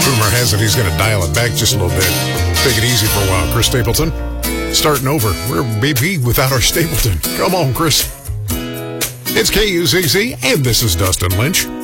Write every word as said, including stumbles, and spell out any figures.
Rumor has it he's going to dial it back just a little bit. Take it easy for a while, Chris Stapleton. Starting over. We're maybe without our Stapleton. Come on, Chris. It's K U Z Z, and this is Dustin Lynch.